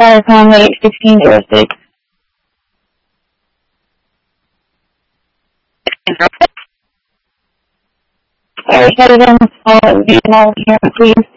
Starcom 81606. Sorry, set it on the phone. Vietnam here, please.